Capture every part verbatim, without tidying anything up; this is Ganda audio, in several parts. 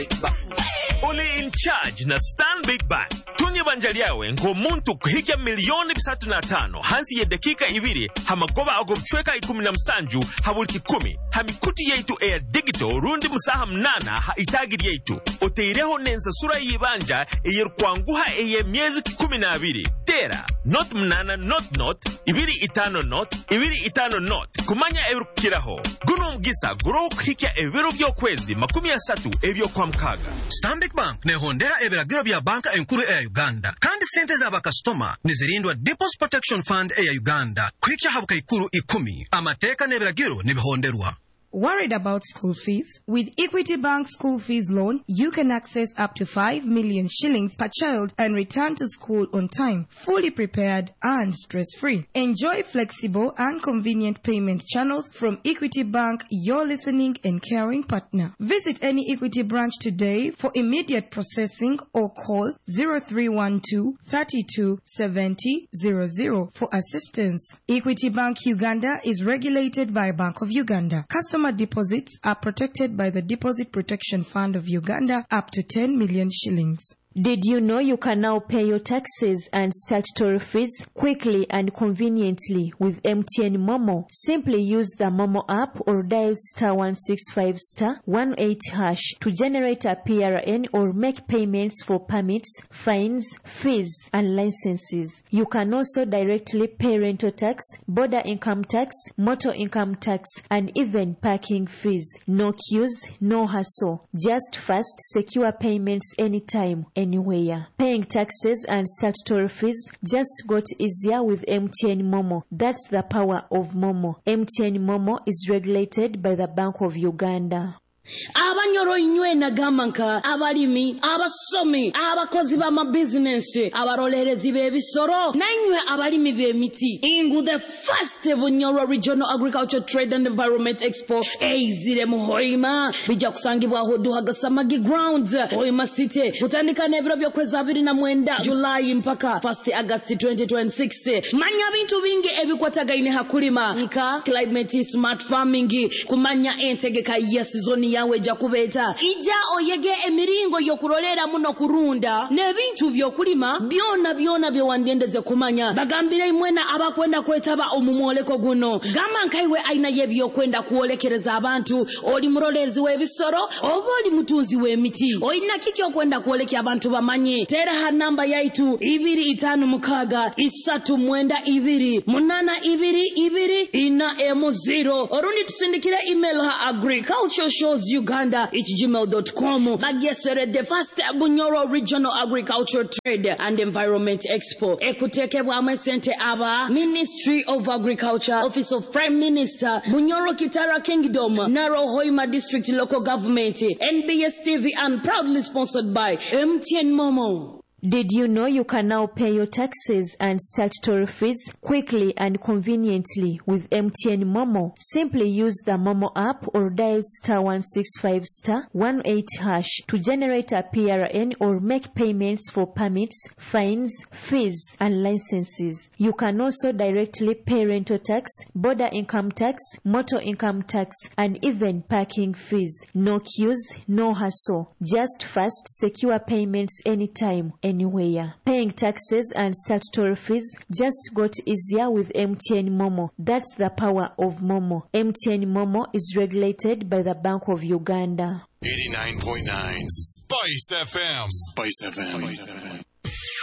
Oli in charge na Stanbic Bank. Tunye banjaliawe ngomuntu kuhika milioni bisatu na tano. Hansi ye dakika ibiri hamagoba agobchweka ikumi na msanju habuliki kumi. Hamikuti yeitu ea digital rundi musaha mnana ha itagiri yeitu. Oteireho nensa sura yibanja eye kwanguha eye miezi kumi na abiri. Tera, not mnana not not, ibiri itano not, ibiri itano not. Kumanya ebru kiraho. Guno mgisa guro kuhika ebiru byo kwezi makumi ya satu ebyo kwa mkaga. Stanbic Bank ne hondera ebiragiro bya banka enkuru eya Uganda kandi sente z'aba customer nizirindwa Deposit Protection Fund eya Uganda kwikya habuka ikuru ikumi amateka n'ebiragiro nibihonderwa. Worried about school fees? With Equity Bank School Fees Loan, you can access up to five million shillings per child and return to school on time, fully prepared and stress-free. Enjoy flexible and convenient payment channels from Equity Bank, your listening and caring partner. Visit any Equity branch today for immediate processing or call zero three one two, three two seven zero zero zero for assistance. Equity Bank Uganda is regulated by Bank of Uganda. Customer deposits are protected by the Deposit Protection Fund of Uganda up to ten million shillings. Did you know you can now pay your taxes and statutory fees quickly and conveniently with M T N Momo? Simply use the Momo app or dial star one six five star one eight hash to generate a P R N or make payments for permits, fines, fees, and licenses. You can also directly pay rental tax, border income tax, motor income tax, and even parking fees. No queues, no hassle. Just fast, secure payments anytime, anywhere. Paying taxes and statutory fees just got easier with M T N Momo. That's the power of Momo. M T N Momo is regulated by the Bank of Uganda. Abanyoro inywe na gamanka abalimi abasomi abakozi ba ma business abarolerezi bebisoro nanywe abalimi bemiti ingu the first Bunyoro Regional Agriculture Trade and Environment Expo eizire muhoima bija kusangibwa ho duhagasamagi grounds Hoima City utandika nebiro byo kwezi abiri na mwenda July mpaka first August twenty twenty-six manya bintu bingi ebikwatagaine hakulima nka climate smart farming kumanya entegeka ya season yawe jakubeta ija oyege emiringo yokurolera muno kurunda nebintu byokulima byona byona byo wandendeze kumanya bagambire imwena abakwenda kwetaba omumoleko guno gama nkaiwe aina yebyo kwenda kuolekereza abantu oli murolezi webisoro oboli mutunzi wemiti oyina kiki okwenda kuolekya abantu bamanye tera ha namba yaitu ibiri itano mukaga isatu mwenda ibiri munana ibiri ibiri ina emu zero orundi tusindikire email ha agriculture shows Uganda at gmail dot com. Bagesere the first Bunyoro Regional Agriculture Trade and Environment Expo. Ekuteke bwamwe sente aba Ministry of Agriculture, Office of Prime Minister, Bunyoro Kitara Kingdom, Naro Hoima District Local Government, N B S T V, and proudly sponsored by M T N Momo. Did you know you can now pay your taxes and statutory fees quickly and conveniently with M T N Momo? Simply use the Momo app or dial star one six five star one eight hash to generate a P R N or make payments for permits, fines, fees, and licenses. You can also directly pay rental tax, border income tax, motor income tax, and even parking fees. No queues, no hassle. Just fast, secure payments anytime, anywhere. Paying taxes and statutory fees just got easier with M T N Momo. That's the power of Momo. M T N Momo is regulated by the Bank of Uganda. eighty-nine point nine Spice F M. Spice F M. Spice F M.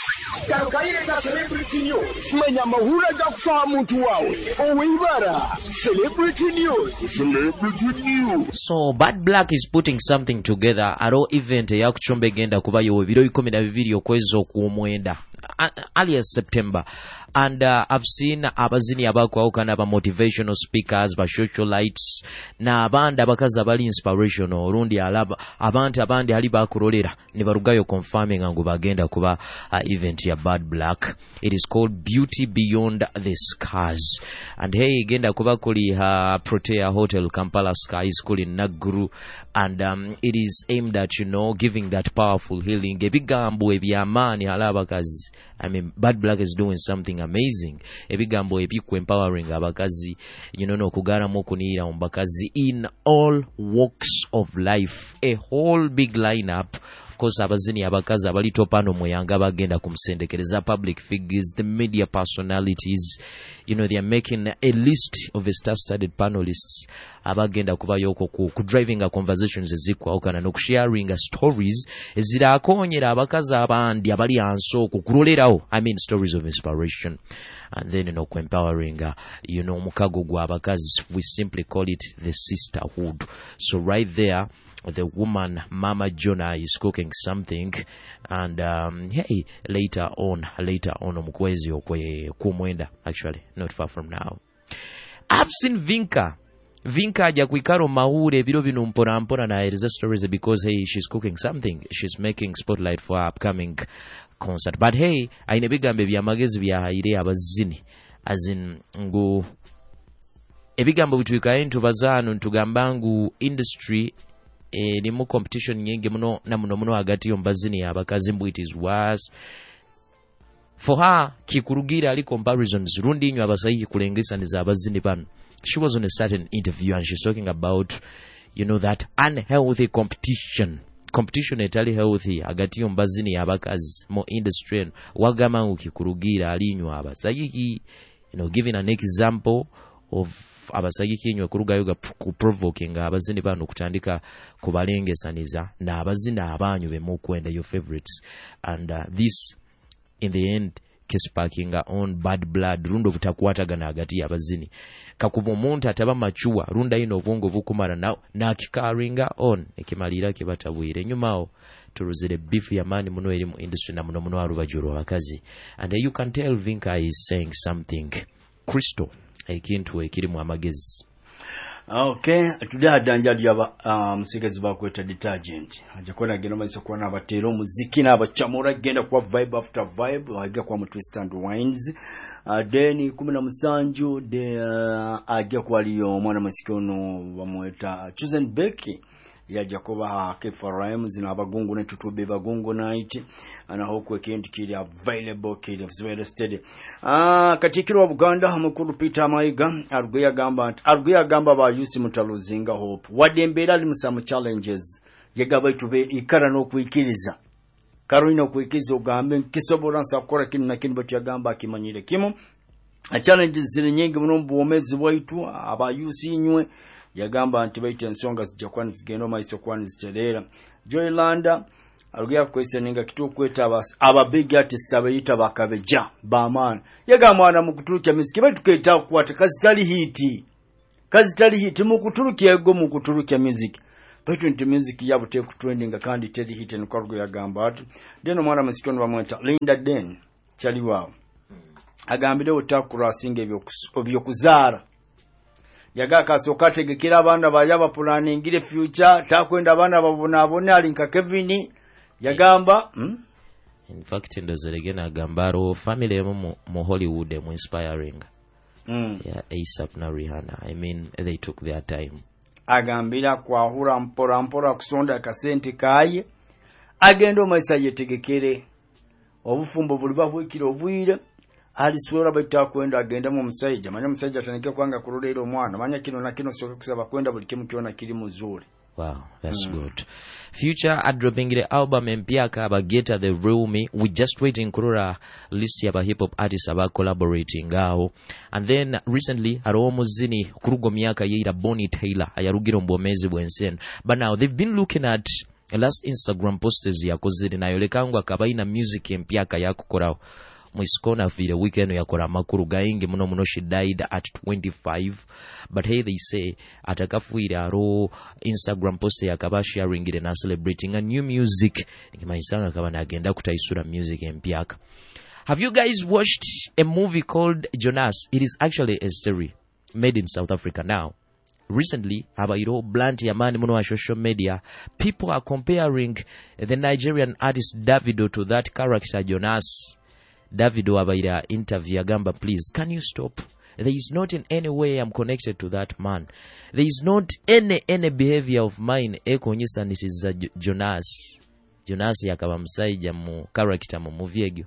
Karukaire Celebrity News. Manya mahula za kufa muntu wawe. Owibara. Celebrity News. Celebrity News. So Bad Black is putting something together. Aro event ya kuchombe genda kubayo biro ikumi na bibiri okwezo kuomwenda. Alias September. And uh, I've seen abazini abako aukana ba motivational speakers, ba socialites, na abanda bakaza bali inspirational, rundi alaba, abantu abandi hali bakurolera, ni barugayo confirming angu bagenda kuba uh, event ya Bad Black. It is called Beauty Beyond the Scars. And hey, genda kuba kuli uh, Protea Hotel, Kampala Sky School in Naguru. And um, it is aimed at, you know, giving that powerful healing. Ebigambo ebyamani halaba kazi. I mean, Bad Black is doing something something amazing ebigambo ebiku empowering abakazi you know n'okugaramu okuniira mu bakazi in all walks of life, a whole big lineup. Of course abazini abakazi abali topano muyanga bagenda kumsendekereza, public figures, the media personalities, you know, they are making a list of a star-studded panelists abagenda kubayoko ku, ku driving a conversations ezikwawukana n'okusharinga stories eziraakonyera abakazi abandi abali anso kukulolerawo, I mean stories of inspiration. And then, you know, empowering, uh, you know, mukago gwa abakazi, we simply call it the sisterhood. So right there, the woman, Mama Jonah, is cooking something, and um, hey, later on, later on, omukwezi okwe kumwenda, actually, not far from now. I've seen Vinka. Vinka aja kuikaro mahure biro bino mpora mpora na ereza stories because hey, she's cooking something. She's making spotlight for her upcoming concert. But hey, aine bigambe bya magezi bya haire abazini. As in ngo ebigambo bitwika into bazano ntugambangu industry eh, ni mu competition nyingi muno na muno muno hagati yombazini abakazi mbu it is worse. For her kikurugira ali comparisons rundi nyo abasayi kulengesa niza abazini pano. She was on a certain interview and she's talking about, you know, that unhealthy competition. Competition etali healthy agati yombazini abakazi mo industry wagama ukikurugira alinyo abasayiki, you know, giving an example of abasayiki nyo kuruga yoga provoking abazini bano kutandika kubalengesaniza na abazina abanyu be mu kwenda your favorites, and uh, this in the end kisparkinga on bad blood rundo butakwatagana hagati abazini kakuba omuntu ataba machua runda ino obwongo bukumara na na kikaringa on ekimalira kibatabwire nyumao turuzire beef ya mani muno eri mu industry na muno muno arubajuru abakazi, and uh, you can tell Vinka is saying something crystal ekintu ekiri mu amagezi. Okay, today hadanjali yaba musigezi bakweta detergent aje kona geno maiso kuona abatero muziki na abachamura genda kwa vibe after vibe aje kwa mu twist and wines uh, then kumi na musanju de uh, aje kwa liyo mwana masikiono bamweta chosen beki ya Jacoba Kefarim zina abagungu ne tutube bagungu night ana hokwe kendi kili available kili very steady. Ah katikiro wa Buganda hamukuru Peter Maiga arguya gamba arguya gamba ba yusi mutaluzinga hope wadembera ali musamu challenges yegaba tube ikara no kuikiriza karino kuikiza ugambe kisobora nsakora kinu na kinu bati yagamba akimanyire kimo a challenges ziri nyingi muno mbuomezi waitu aba yusi nywe yagamba anti baite ensonga zijakwani zigendo maiso kwani ziterera Joylanda arugia questioninga kitu kweta abas aba big artists abayita bakabeja baman yagamba ana mukuturukia muziki batuketa kwata kazi tali hiti kazi tali hiti mukuturukia ego mukuturukia music baitu nti music yabo te kutrendinga kandi tali hiti nkorgo yagamba ati deno mwana musikoni bamweta Linda Den chali wao agambide otakura singe ebyo kuzara yaga kasoka tegekera abana bayaba planning future takwenda abana babona abone alinka Kevin yagamba hmm? In fact ndozeregena agambaro family mu mu Hollywood mu inspiring mm. Yeah, ASAP na Rihanna, I mean they took their time agambira kwa hura mpora mpora kusonda kasenti kaye agendo maisa yetegekere obufumbo buliba bwikira obwire ali swera baita kwenda agenda mu musajja manya musajja tanike kwanga kurulero mwana manya kino na kino sio kusaba kwenda buli kimu kiona kiri muzuri. Wow, that's mm. good. Future are dropping the album Mpiaka abageta the real me. We just waiting kurura list ya ba hip hop artists aba collaborating ngao. And then recently aro muzini kurugo myaka yeira Bonnie Taylor ayarugiro mbomezi bwensen. But now they've been looking at last Instagram posters ya kozidi na yolekangwa kabaina music Mpiaka ya kukorao. Mwiskona for the weekend yakora makuru gaingi muno muno she died at twenty-five, but hey they say atakafuira aro Instagram post yakaba sharing it and celebrating a new music nkimaisanga kaba nagenda kutaisura music Mpiaka. Have you guys watched a movie called Jonas? It is actually a story made in South Africa now. Recently, abairo blunt yamani muno wa social media, people are comparing the Nigerian artist Davido to that character Jonas. Davido abaira interview agamba, please can you stop? There is not in any way I'm connected to that man. There is not any any behavior of mine ekonyesa nisiza Jonas. Jonas yakaba msaija mu character mu movie egyo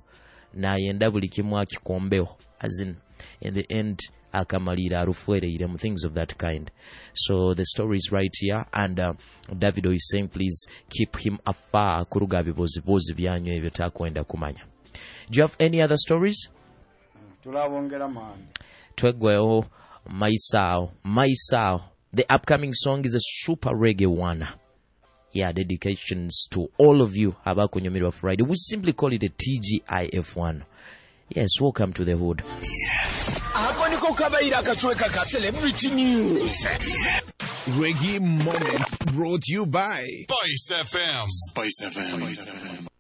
n'ayenda buli kimu akikombeho, as in in the end akamalira arufuereire, things of that kind. So the story is right here, and uh, Davido is saying please keep him afar kuruga bibozibozi byanyu ebyo takwenda kumanya. Do you have any other stories? Tulabongera mani. Twegweho Maisao. Maisao. The upcoming song is a super reggae one. Yeah, dedications to all of you abakunyumirwa Friday. We simply call it a T G I F one. Yes, welcome to the hood. Hapo niko kabaira akachweka ka Celebrity News. Reggae Moment brought to you by Spice F M. Spice F M.